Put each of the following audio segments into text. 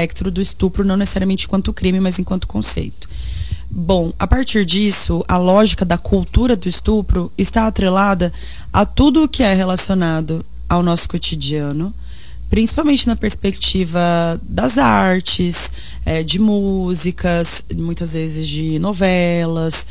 espectro do estupro, não necessariamente enquanto crime, mas enquanto conceito. Bom, a partir disso, a lógica da cultura do estupro está atrelada a tudo o que é relacionado ao nosso cotidiano, principalmente na perspectiva das artes, de músicas, muitas vezes de novelas,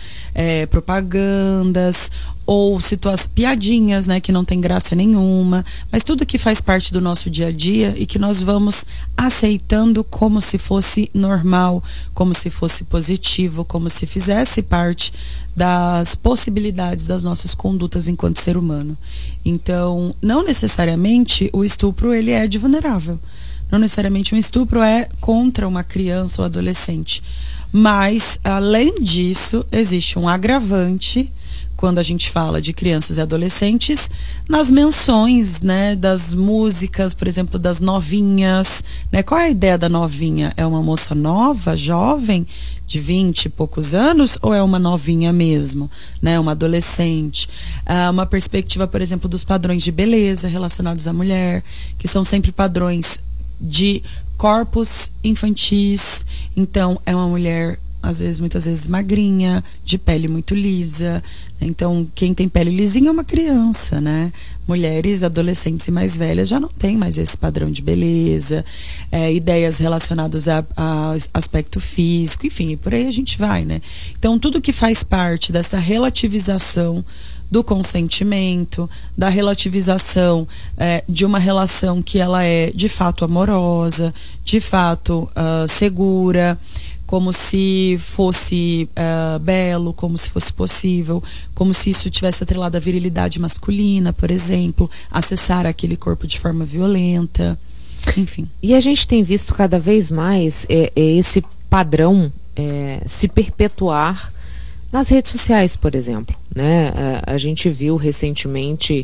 propagandas, ou piadinhas, né, que não tem graça nenhuma, mas tudo que faz parte do nosso dia a dia e que nós vamos aceitando como se fosse normal, como se fosse positivo, como se fizesse parte das possibilidades das nossas condutas enquanto ser humano. Então, não necessariamente o estupro ele é de vulnerável. Não necessariamente um estupro é contra uma criança ou adolescente. Mas, além disso, existe um agravante quando a gente fala de crianças e adolescentes, nas menções, né, das músicas, por exemplo, das novinhas, né? Qual é a ideia da novinha? É uma moça nova, jovem, de 20 e poucos anos, ou é uma novinha mesmo, né, uma adolescente? Uma perspectiva, por exemplo, dos padrões de beleza relacionados à mulher, que são sempre padrões de corpos infantis. Então, é uma mulher, muitas vezes magrinha, de pele muito lisa. Então, quem tem pele lisinha é uma criança, né? Mulheres, adolescentes e mais velhas já não tem mais esse padrão de beleza, ideias relacionadas a aspecto físico, enfim, por aí a gente vai, né? Então, tudo que faz parte dessa relativização do consentimento, da relativização de uma relação que ela é de fato amorosa, de fato segura, como se fosse belo, como se fosse possível, como se isso tivesse atrelado à virilidade masculina, por exemplo, acessar aquele corpo de forma violenta, enfim. E a gente tem visto cada vez mais esse padrão se perpetuar nas redes sociais, por exemplo, né? A gente viu recentemente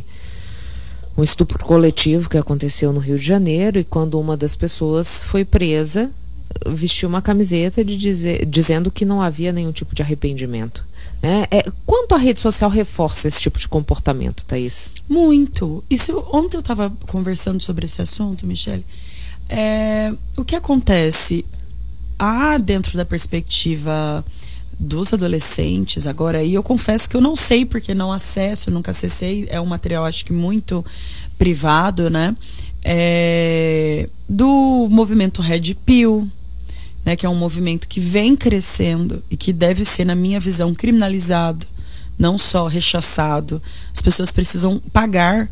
um estupro coletivo que aconteceu no Rio de Janeiro, e quando uma das pessoas foi presa, vestiu uma camiseta dizendo que não havia nenhum tipo de arrependimento, né? Quanto a rede social reforça esse tipo de comportamento, Thaís? Muito. Ontem eu estava conversando sobre esse assunto, Michele. O que acontece dentro da perspectiva dos adolescentes agora, e eu confesso que eu não sei porque não acesso, nunca acessei, é um material acho que muito privado, né? Do movimento Red Pill, né, que é um movimento que vem crescendo e que deve ser, na minha visão, criminalizado, não só rechaçado. As pessoas precisam pagar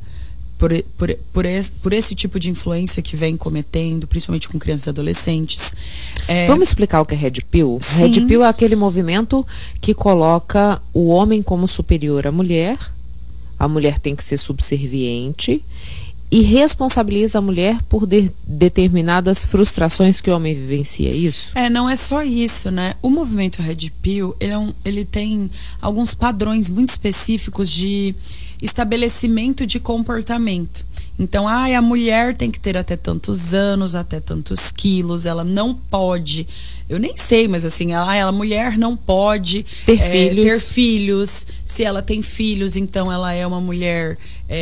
por esse tipo de influência que vem cometendo, principalmente com crianças e adolescentes. Vamos explicar o que é Red Pill? Sim. Red Pill é aquele movimento que coloca o homem como superior à mulher, a mulher tem que ser subserviente, e responsabiliza a mulher por determinadas frustrações que o homem vivencia, é isso? Não é só isso, né? O movimento Red Pill, ele tem alguns padrões muito específicos de estabelecimento de comportamento. Então, a mulher tem que ter até tantos anos, até tantos quilos, ela não pode, eu nem sei, mas assim, a mulher não pode ter filhos. Se ela tem filhos, então ela é uma mulher...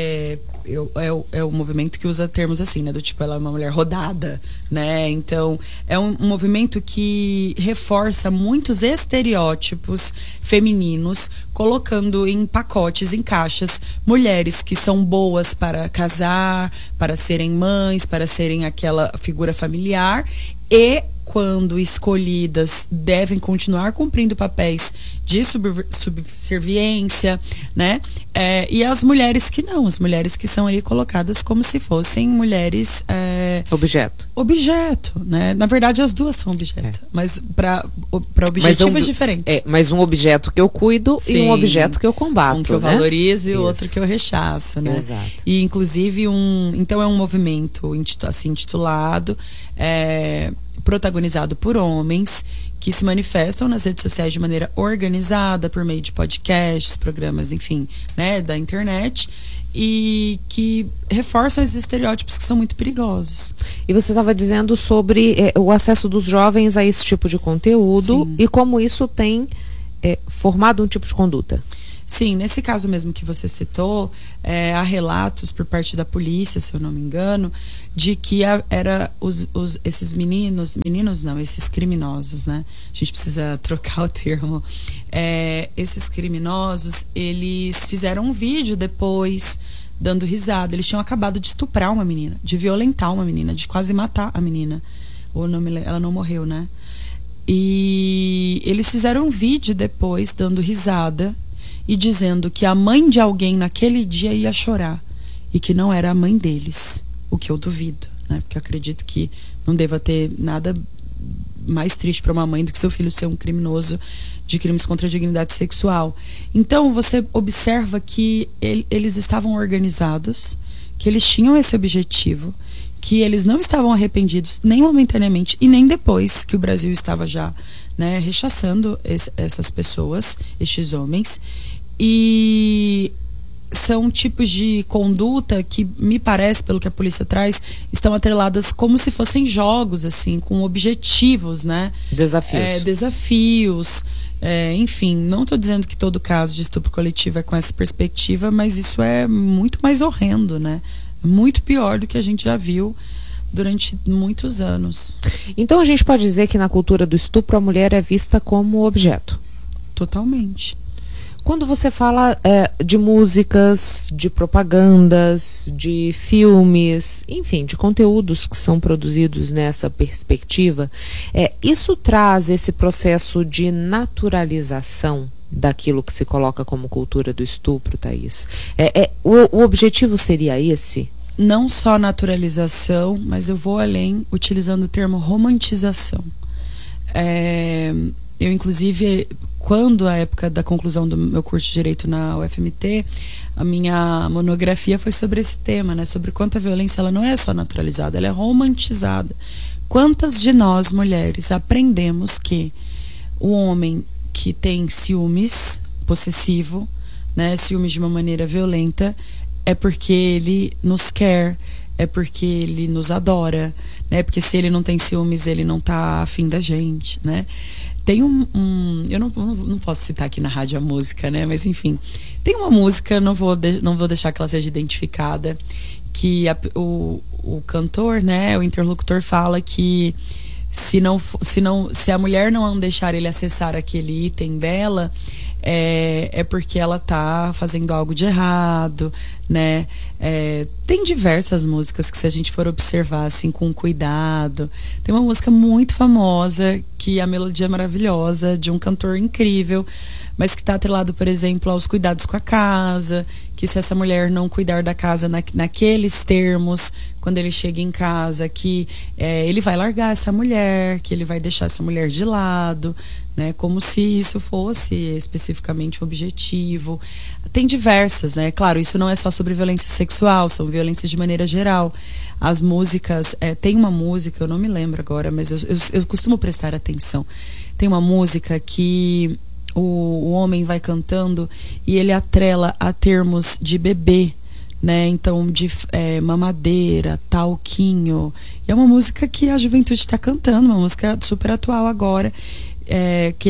É o movimento que usa termos assim, né? Do tipo, ela é uma mulher rodada, né? Então, é um movimento que reforça muitos estereótipos femininos, colocando em pacotes, em caixas, mulheres que são boas para casar, para serem mães, para serem aquela figura familiar, e quando escolhidas, devem continuar cumprindo papéis de subserviência, né? E as mulheres que não, as mulheres que são aí colocadas como se fossem mulheres... Objeto, né? Na verdade, as duas são objeto, mas para objetivos diferentes. Mas um objeto que eu cuido, sim, e um objeto que eu combato, um que eu valorizo e o outro que eu rechaço, né? Exato. E, inclusive, então é um movimento assim intitulado... protagonizado por homens que se manifestam nas redes sociais de maneira organizada por meio de podcasts, programas, enfim, né, da internet, e que reforçam esses estereótipos que são muito perigosos. E você estava dizendo sobre o acesso dos jovens a esse tipo de conteúdo. Sim. E como isso tem formado um tipo de conduta. Sim, nesse caso mesmo que você citou, há relatos por parte da polícia, se eu não me engano, de que esses esses criminosos, né? A gente precisa trocar o termo. Esses criminosos, eles fizeram um vídeo depois, dando risada. Eles tinham acabado de estuprar uma menina, de violentar uma menina, de quase matar a menina. Ela não morreu, né? E eles fizeram um vídeo depois, dando risada e dizendo que a mãe de alguém naquele dia ia chorar e que não era a mãe deles, o que eu duvido, né? Porque eu acredito que não deva ter nada mais triste para uma mãe do que seu filho ser um criminoso de crimes contra a dignidade sexual. Então você observa que eles estavam organizados, que eles tinham esse objetivo, que eles não estavam arrependidos nem momentaneamente e nem depois que o Brasil estava já, né, rechaçando essas pessoas, estes homens. E são tipos de conduta que, me parece, pelo que a polícia traz, estão atreladas como se fossem jogos, assim, com objetivos, né? Desafios. Enfim, não estou dizendo que todo caso de estupro coletivo é com essa perspectiva, mas isso é muito mais horrendo, né? Muito pior do que a gente já viu durante muitos anos. Então a gente pode dizer que na cultura do estupro a mulher é vista como objeto? Totalmente. Quando você fala de músicas, de propagandas, de filmes, enfim, de conteúdos que são produzidos nessa perspectiva, isso traz esse processo de naturalização daquilo que se coloca como cultura do estupro, Thaís? O objetivo seria esse? Não só naturalização, mas eu vou além, utilizando o termo romantização. Eu, inclusive, quando a época da conclusão do meu curso de Direito na UFMT, a minha monografia foi sobre esse tema, né? Sobre quanto a violência ela não é só naturalizada, ela é romantizada. Quantas de nós, mulheres, aprendemos que o homem que tem ciúmes possessivo, né, ciúmes de uma maneira violenta, é porque ele nos quer, é porque ele nos adora, né? Porque se ele não tem ciúmes, ele não tá afim da gente, né? Tem eu não posso citar aqui na rádio a música, né? Mas enfim, tem uma música, não vou deixar que ela seja identificada, que o cantor, né, o interlocutor fala que se a mulher não deixar ele acessar aquele item dela, é porque ela tá fazendo algo de errado, né? Tem diversas músicas que, se a gente for observar assim com cuidado, tem uma música muito famosa que a melodia é maravilhosa, de um cantor incrível, mas que está atrelado, por exemplo, aos cuidados com a casa, que se essa mulher não cuidar da casa naqueles termos, quando ele chega em casa, que ele vai largar essa mulher, que ele vai deixar essa mulher de lado, né? Como se isso fosse especificamente um objetivo. Tem diversas, né? Claro, isso não é só sobre violência sexual, são violências de maneira geral. As músicas, tem uma música, eu não me lembro agora, mas eu costumo prestar atenção. Tem uma música que o homem vai cantando e ele atrela a termos de bebê, né? Então, de mamadeira, talquinho. E é uma música que a juventude está cantando, uma música super atual agora, que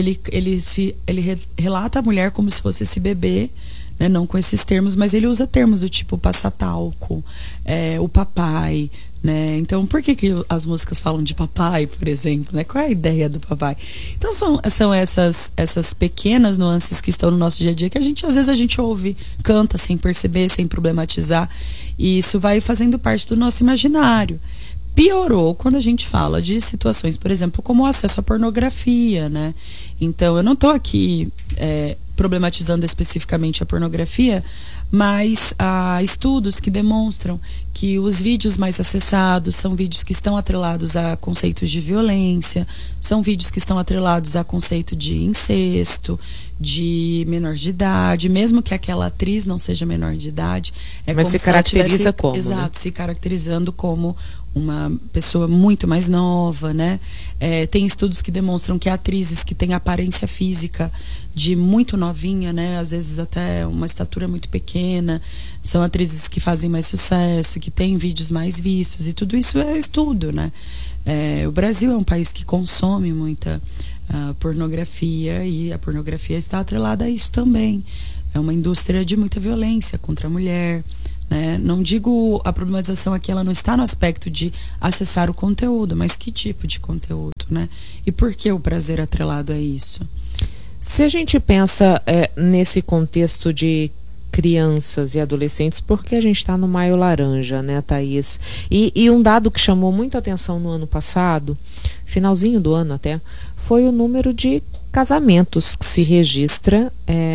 ele relata a mulher como se fosse esse bebê, né? Não com esses termos, mas ele usa termos do tipo passar talco, o papai, né? Então, por que as músicas falam de papai, por exemplo, né? Qual é a ideia do papai? Então, são essas pequenas nuances que estão no nosso dia a dia que às vezes a gente ouve, canta sem perceber, sem problematizar, e isso vai fazendo parte do nosso imaginário. Piorou quando a gente fala de situações, por exemplo, como o acesso à pornografia, né? Então, eu não estou aqui problematizando especificamente a pornografia, mas há estudos que demonstram que os vídeos mais acessados são vídeos que estão atrelados a conceitos de violência, são vídeos que estão atrelados a conceito de incesto, de menor de idade, mesmo que aquela atriz não seja menor de idade. Mas se caracteriza como, exato, né? Se caracterizando como uma pessoa muito mais nova, né? Tem estudos que demonstram que atrizes que têm aparência física de muito novinha, né? Às vezes até uma estatura muito pequena, são atrizes que fazem mais sucesso, que têm vídeos mais vistos, e tudo isso é estudo, né? O Brasil é um país que consome muita pornografia, e a pornografia está atrelada a isso também. É uma indústria de muita violência contra a mulher, né? Não digo, a problematização aqui, ela não está no aspecto de acessar o conteúdo, mas que tipo de conteúdo, né? E por que o prazer atrelado a isso? Se a gente pensa nesse contexto de crianças e adolescentes, porque a gente está no Maio Laranja, né, Thaís? E um dado que chamou muito atenção no ano passado, finalzinho do ano até, foi o número de casamentos que se registra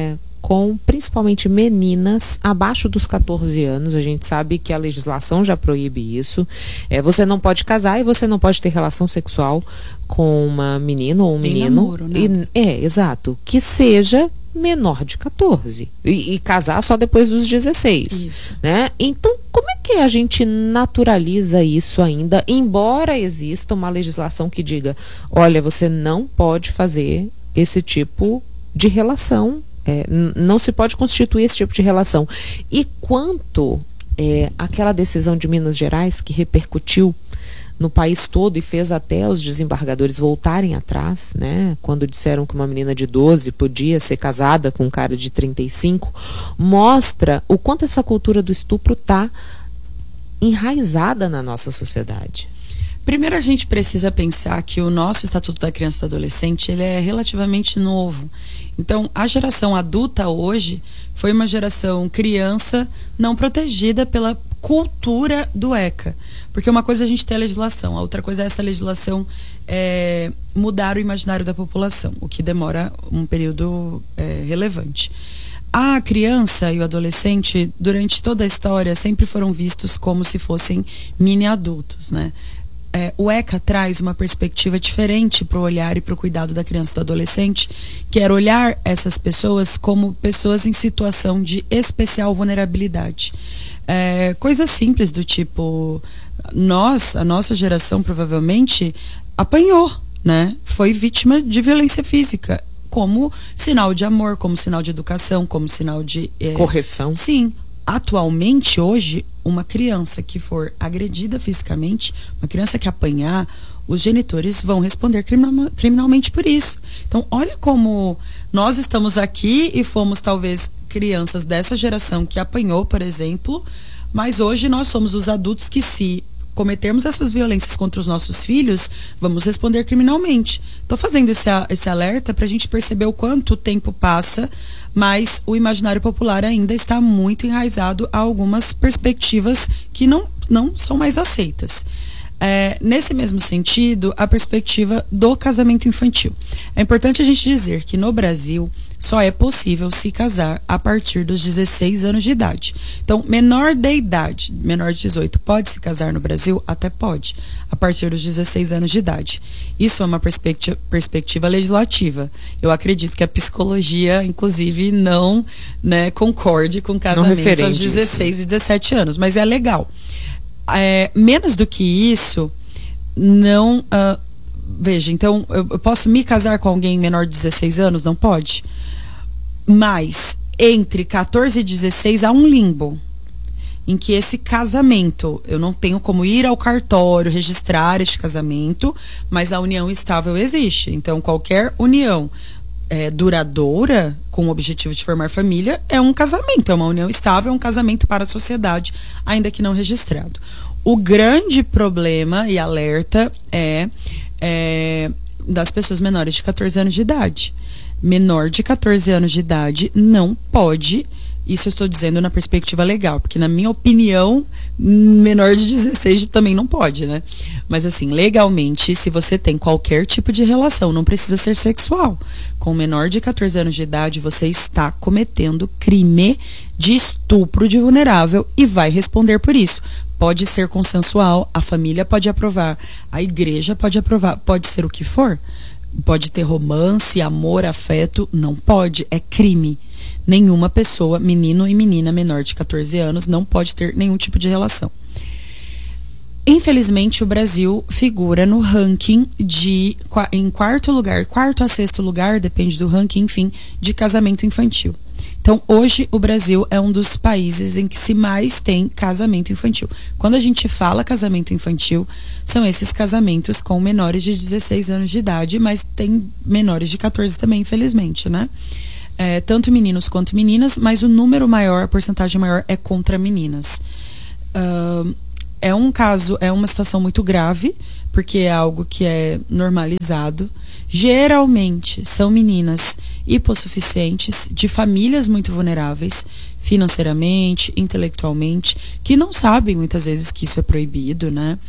com principalmente meninas abaixo dos 14 anos. A gente sabe que a legislação já proíbe isso. Você não pode casar e você não pode ter relação sexual com uma menina ou um menino. Namoro, né? Exato. Que seja menor de 14. E casar só depois dos 16. Isso. Né? Então, como é que a gente naturaliza isso ainda, embora exista uma legislação que diga, olha, você não pode fazer esse tipo de relação, não se pode constituir esse tipo de relação. E quanto aquela decisão de Minas Gerais que repercutiu no país todo e fez até os desembargadores voltarem atrás, né? Quando disseram que uma menina de 12 podia ser casada com um cara de 35, mostra o quanto essa cultura do estupro está enraizada na nossa sociedade. Primeiro, a gente precisa pensar que o nosso Estatuto da Criança e do Adolescente, ele é relativamente novo. Então, a geração adulta hoje foi uma geração criança não protegida pela cultura do ECA. Porque uma coisa é a gente ter a legislação, a outra coisa é essa legislação mudar o imaginário da população, o que demora um período relevante. A criança e o adolescente, durante toda a história, sempre foram vistos como se fossem mini-adultos, né? O ECA traz uma perspectiva diferente para o olhar e para o cuidado da criança e do adolescente, que era olhar essas pessoas como pessoas em situação de especial vulnerabilidade. Coisas simples do tipo, a nossa geração provavelmente apanhou, né? Foi vítima de violência física, como sinal de amor, como sinal de educação, como sinal de... correção. Sim. Atualmente, hoje, uma criança que for agredida fisicamente, uma criança que apanhar, os genitores vão responder criminalmente por isso. Então, olha como nós estamos aqui e fomos talvez crianças dessa geração que apanhou, por exemplo, mas hoje nós somos os adultos que, se cometermos essas violências contra os nossos filhos, vamos responder criminalmente. Estou fazendo esse alerta para a gente perceber o quanto o tempo passa, mas o imaginário popular ainda está muito enraizado a algumas perspectivas que não são mais aceitas. Nesse mesmo sentido, a perspectiva do casamento infantil. É importante a gente dizer que no Brasil só é possível se casar a partir dos 16 anos de idade. Então, menor de idade, menor de 18, pode se casar no Brasil? Até pode, a partir dos 16 anos de idade. Isso é uma perspectiva legislativa. Eu acredito que a psicologia, inclusive, não, né, concorde com casamento aos 16 e 17 anos, mas é legal. Menos do que isso, não... veja, então, eu posso me casar com alguém menor de 16 anos? Não pode. Mas, entre 14 e 16, há um limbo, em que esse casamento, eu não tenho como ir ao cartório, registrar este casamento, mas a união estável existe. Então, qualquer união duradoura, com o objetivo de formar família, é um casamento, é uma união estável, é um casamento para a sociedade, ainda que não registrado. O grande problema e alerta é das pessoas menores de 14 anos de idade. Menor de 14 anos de idade não pode, isso eu estou dizendo na perspectiva legal, porque na minha opinião, menor de 16 também não pode, né? Mas assim, legalmente, se você tem qualquer tipo de relação, não precisa ser sexual, com menor de 14 anos de idade, você está cometendo crime de estupro de vulnerável e vai responder por isso. Pode ser consensual, a família pode aprovar, a igreja pode aprovar, pode ser o que for. Pode ter romance, amor, afeto, não pode, é crime. Nenhuma pessoa, menino e menina menor de 14 anos, não pode ter nenhum tipo de relação. Infelizmente, o Brasil figura no ranking em quarto a sexto lugar, depende do ranking, enfim, de casamento infantil. Então, hoje, o Brasil é um dos países em que se mais tem casamento infantil. Quando a gente fala casamento infantil, são esses casamentos com menores de 16 anos de idade, mas tem menores de 14 também, infelizmente, né? tanto meninos quanto meninas, mas o número maior, a porcentagem maior é contra meninas. É um caso, é uma situação muito grave, porque é algo que é normalizado. Geralmente são meninas hipossuficientes, de famílias muito vulneráveis, financeiramente, intelectualmente, que não sabem muitas vezes que isso é proibido, né?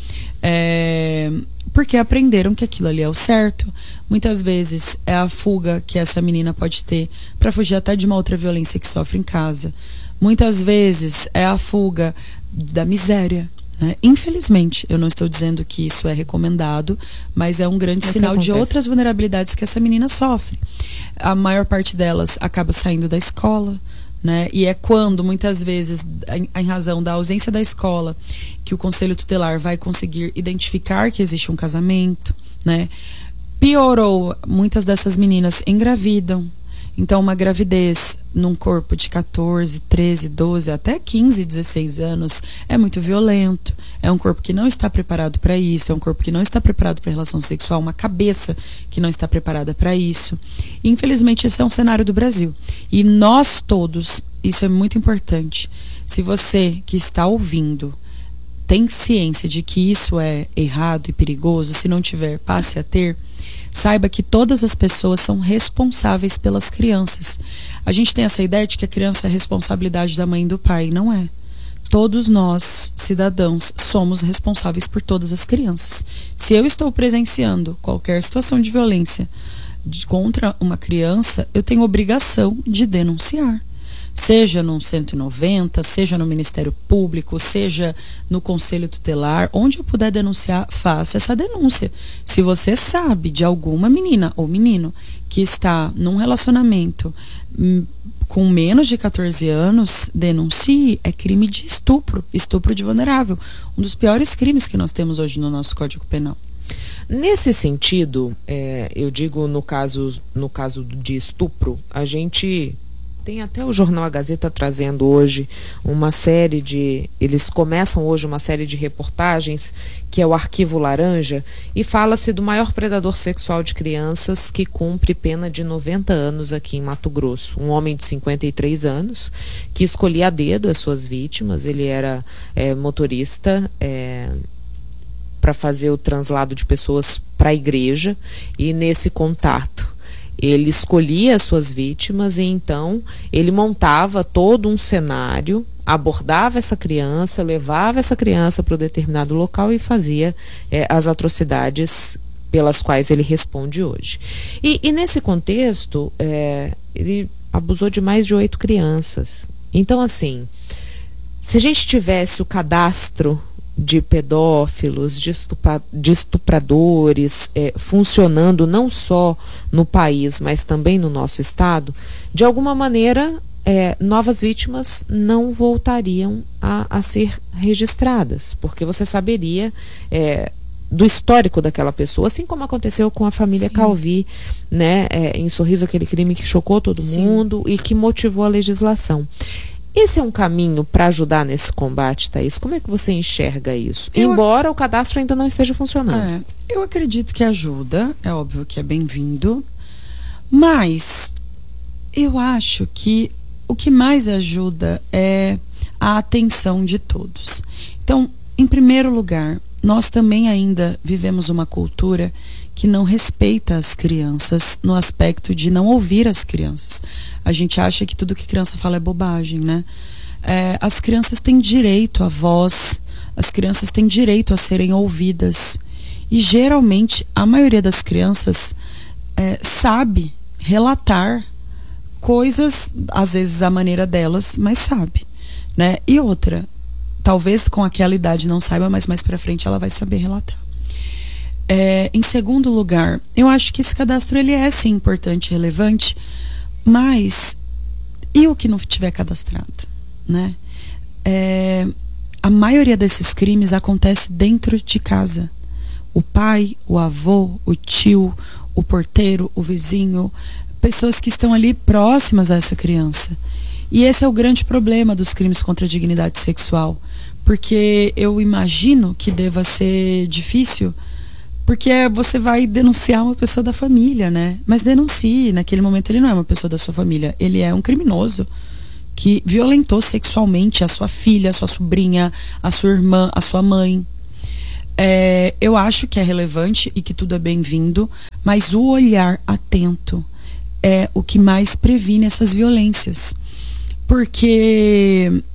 Porque aprenderam que aquilo ali é o certo. Muitas vezes é a fuga que essa menina pode ter para fugir até de uma outra violência que sofre em casa. Muitas vezes é a fuga da miséria. Infelizmente, eu não estou dizendo que isso é recomendado, mas é um grande sinal de outras vulnerabilidades que essa menina sofre. A maior parte delas acaba saindo da escola, né? E é quando, muitas vezes, em razão da ausência da escola, que o conselho tutelar vai conseguir identificar que existe um casamento, né? Piorou, muitas dessas meninas engravidam. Então, uma gravidez num corpo de 14, 13, 12, até 15, 16 anos é muito violento. É um corpo que não está preparado para isso, é um corpo que não está preparado para relação sexual, uma cabeça que não está preparada para isso. E, infelizmente, esse é um cenário do Brasil. E nós todos, isso é muito importante. Se você que está ouvindo tem ciência de que isso é errado e perigoso, se não tiver, passe a ter. Saiba que todas as pessoas são responsáveis pelas crianças. A gente tem essa ideia de que a criança é responsabilidade da mãe e do pai. Não é. Todos nós, cidadãos, somos responsáveis por todas as crianças. Se eu estou presenciando qualquer situação de violência contra uma criança, eu tenho obrigação de denunciar. Seja no 190, seja no Ministério Público, seja no Conselho Tutelar, onde eu puder denunciar, faça essa denúncia. Se você sabe de alguma menina ou menino que está num relacionamento com menos de 14 anos, denuncie. É crime de estupro, estupro de vulnerável. Um dos piores crimes que nós temos hoje no nosso Código Penal. Nesse sentido, eu digo no caso de estupro, a gente... Tem até o jornal A Gazeta trazendo hoje uma série de... Eles começam hoje uma série de reportagens, que é o Arquivo Laranja, e fala-se do maior predador sexual de crianças que cumpre pena de 90 anos aqui em Mato Grosso. Um homem de 53 anos, que escolhia a dedo as suas vítimas. Ele era motorista para fazer o translado de pessoas para a igreja, e nesse contato ele escolhia as suas vítimas e então ele montava todo um cenário, abordava essa criança, levava essa criança para um determinado local e fazia as atrocidades pelas quais ele responde hoje. E nesse contexto, ele abusou de mais de 8 crianças. Então, assim, se a gente tivesse o cadastro de pedófilos, de estupradores, funcionando não só no país, mas também no nosso estado, de alguma maneira, novas vítimas não voltariam a ser registradas, porque você saberia do histórico daquela pessoa, assim como aconteceu com a família Calvi, né, em Sorriso, aquele crime que chocou todo mundo e que motivou a legislação. Esse é um caminho para ajudar nesse combate, Thaís? Como é que você enxerga isso? Embora o cadastro ainda não esteja funcionando. Eu acredito que ajuda, é óbvio que é bem-vindo, mas eu acho que o que mais ajuda é a atenção de todos. Então, em primeiro lugar, nós também ainda vivemos uma cultura que não respeita as crianças no aspecto de não ouvir as crianças. A gente acha que tudo que criança fala é bobagem, né? As crianças têm direito à voz, as crianças têm direito a serem ouvidas. E geralmente a maioria das crianças sabe relatar coisas, às vezes à maneira delas, mas sabe, né? E outra, talvez com aquela idade não saiba, mas mais pra frente ela vai saber relatar. Em segundo lugar, eu acho que esse cadastro ele é sim importante e relevante, mas e o que não tiver cadastrado, né? A maioria desses crimes acontece dentro de casa. O pai, o avô, o tio, o porteiro, o vizinho, pessoas que estão ali próximas a essa criança. E esse é o grande problema dos crimes contra a dignidade sexual, porque eu imagino que deva ser difícil Porque você vai denunciar uma pessoa da família, né? Mas denuncie, naquele momento ele não é uma pessoa da sua família, ele é um criminoso que violentou sexualmente a sua filha, a sua sobrinha, a sua irmã, a sua mãe. Eu acho que é relevante e que tudo é bem-vindo, mas o olhar atento é o que mais previne essas violências. Porque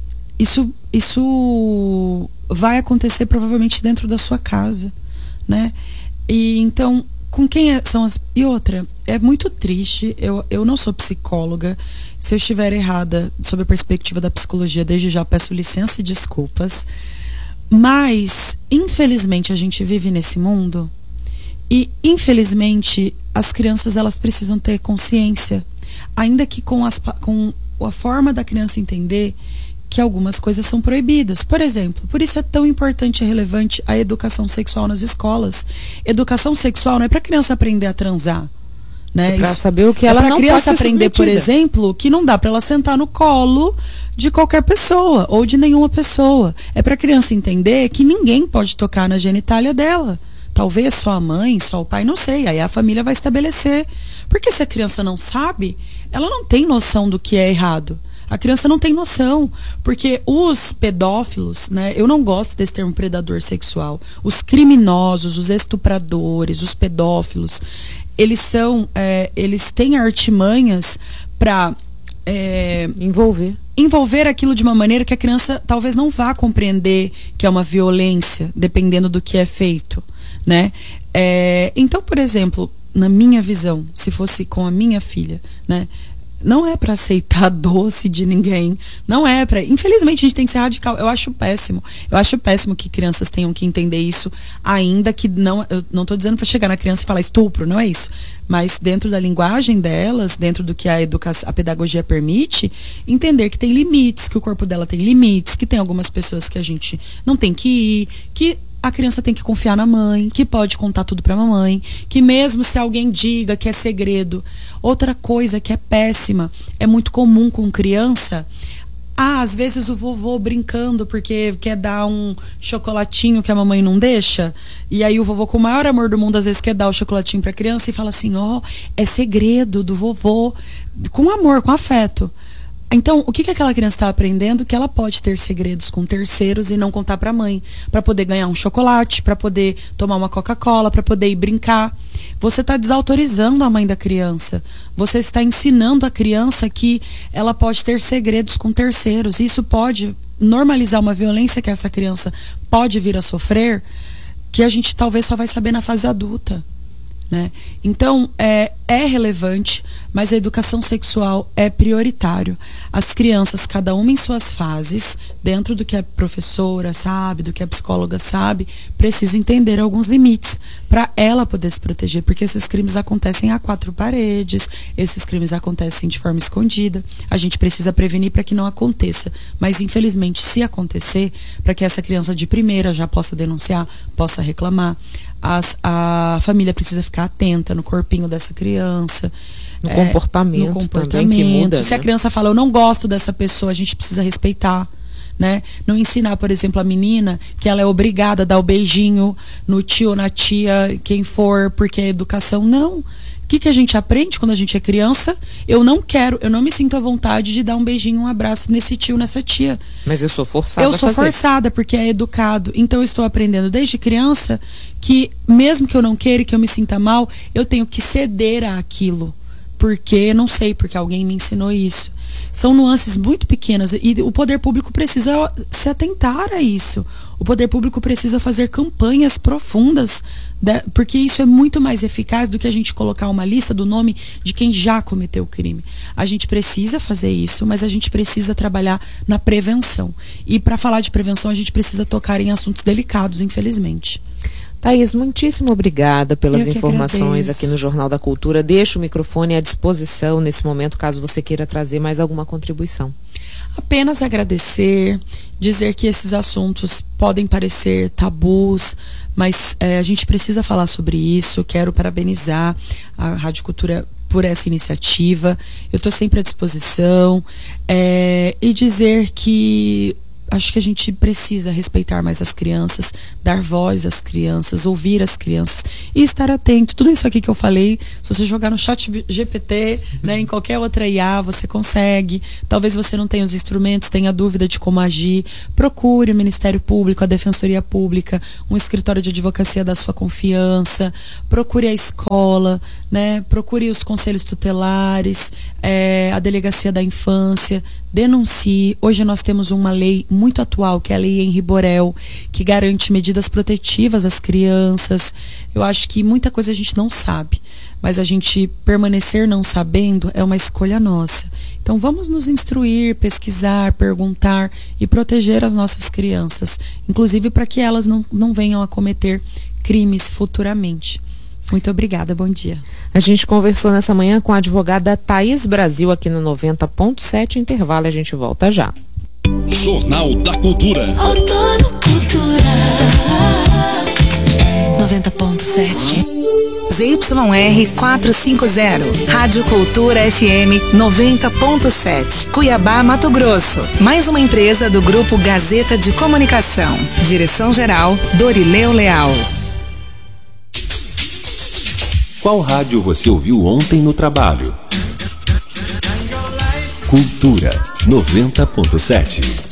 isso vai acontecer provavelmente dentro da sua casa, né? E então, com quem são as... E outra, é muito triste, eu não sou psicóloga, se eu estiver errada sob a perspectiva da psicologia, desde já peço licença e desculpas, mas, infelizmente, a gente vive nesse mundo e, infelizmente, as crianças, elas precisam ter consciência, ainda que com a forma da criança entender que algumas coisas são proibidas. Por exemplo, por isso é tão importante e relevante a educação sexual nas escolas. Educação sexual não é para a criança aprender a transar, né? É para saber o que ela não pode ser criança aprender, por exemplo, que não dá para ela sentar no colo de qualquer pessoa ou de nenhuma pessoa. É para a criança entender que ninguém pode tocar na genitália dela. Talvez só a mãe, só o pai, não sei. Aí a família vai estabelecer. Porque se a criança não sabe, ela não tem noção do que é errado. A criança não tem noção, porque os pedófilos, né, eu não gosto desse termo predador sexual, os criminosos, os estupradores, os pedófilos, eles têm artimanhas para envolver aquilo de uma maneira que a criança talvez não vá compreender que é uma violência, dependendo do que é feito, né? Então, por exemplo, na minha visão, se fosse com a minha filha, né? Não é para aceitar doce de ninguém. Não é para... Infelizmente, a gente tem que ser radical. Eu acho péssimo. Eu acho péssimo que crianças tenham que entender isso, ainda que não... Eu não estou dizendo para chegar na criança e falar estupro, não é isso. Mas dentro da linguagem delas, dentro do que a pedagogia permite, entender que tem limites, que o corpo dela tem limites, que tem algumas pessoas que a gente não tem que ir, que... A criança tem que confiar na mãe, que pode contar tudo pra mamãe, que mesmo se alguém diga que é segredo. Outra coisa que é péssima, é muito comum com criança, às vezes o vovô brincando porque quer dar um chocolatinho que a mamãe não deixa, e aí o vovô com o maior amor do mundo às vezes quer dar o chocolatinho pra criança e fala assim, é segredo do vovô, com amor, com afeto. Então, o que aquela criança está aprendendo? Que ela pode ter segredos com terceiros e não contar para a mãe, para poder ganhar um chocolate, para poder tomar uma Coca-Cola, para poder ir brincar. Você está desautorizando a mãe da criança. Você está ensinando a criança que ela pode ter segredos com terceiros. Isso pode normalizar uma violência que essa criança pode vir a sofrer, que a gente talvez só vai saber na fase adulta, né? Então, é relevante, mas a educação sexual é prioritário. As crianças, cada uma em suas fases, dentro do que a professora sabe, do que a psicóloga sabe, precisa entender alguns limites para ela poder se proteger, porque esses crimes acontecem a quatro paredes, esses crimes acontecem de forma escondida. A gente precisa prevenir para que não aconteça, mas infelizmente, se acontecer, para que essa criança de primeira já possa denunciar, possa reclamar, a família precisa ficar atenta no corpinho dessa criança, no comportamento também que muda, se a criança fala, eu não gosto dessa pessoa, a gente precisa respeitar, né? Não ensinar, por exemplo, a menina que ela é obrigada a dar o beijinho no tio ou na tia, quem for, porque é educação. Não. O que a gente aprende quando a gente é criança? Eu não me sinto à vontade de dar um beijinho, um abraço nesse tio, nessa tia. Mas eu sou forçada a fazer. Eu sou forçada porque é educado. Então eu estou aprendendo desde criança que mesmo que eu não queira, que eu me sinta mal, eu tenho que ceder àquilo. Porque, não sei, porque alguém me ensinou isso. São nuances muito pequenas e o poder público precisa se atentar a isso. O poder público precisa fazer campanhas profundas, porque isso é muito mais eficaz do que a gente colocar uma lista do nome de quem já cometeu o crime. A gente precisa fazer isso, mas a gente precisa trabalhar na prevenção. E para falar de prevenção, a gente precisa tocar em assuntos delicados, infelizmente. Thaís, muitíssimo obrigada pelas informações aqui no Jornal da Cultura. Deixo o microfone à disposição nesse momento, caso você queira trazer mais alguma contribuição. Apenas agradecer, dizer que esses assuntos podem parecer tabus, mas a gente precisa falar sobre isso. Quero parabenizar a Rádio Cultura por essa iniciativa. Eu estou sempre à disposição e dizer que acho que a gente precisa respeitar mais as crianças, dar voz às crianças, ouvir as crianças e estar atento. Tudo isso aqui que eu falei, se você jogar no chat GPT, né, em qualquer outra IA, você consegue. Talvez você não tenha os instrumentos, tenha dúvida de como agir. Procure o Ministério Público, a Defensoria Pública, um escritório de advocacia da sua confiança. Procure a escola, né, procure os conselhos tutelares, a Delegacia da Infância. Denuncie. Hoje nós temos uma lei muito atual, que é a Lei Henri Borel, que garante medidas protetivas às crianças. Eu acho que muita coisa a gente não sabe, mas a gente permanecer não sabendo é uma escolha nossa. Então vamos nos instruir, pesquisar, perguntar e proteger as nossas crianças, inclusive para que elas não venham a cometer crimes futuramente. Muito obrigada, bom dia. A gente conversou nessa manhã com a advogada Thaís Brasil aqui no 90.7, intervalo, a gente volta já. Jornal da Cultura. Outono Cultura 90.7. ZYR 450, Rádio Cultura FM 90.7, Cuiabá, Mato Grosso. Mais uma empresa do Grupo Gazeta de Comunicação. Direção-geral, Dorileu Leal. Qual rádio você ouviu ontem no trabalho? Cultura 90.7.